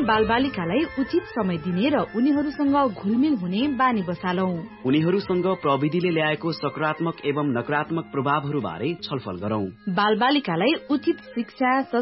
बालबालिकालाई उचित समय दिने र उनीहरूसँग घुलमिल हुने बानी बसालौं। उनीहरूसँग प्रविधिले ल्याएको सकारात्मक एवं नकारात्मक प्रभावहरू बारे छलफल गरौं। बालबालिकालाई उचित शिक्षा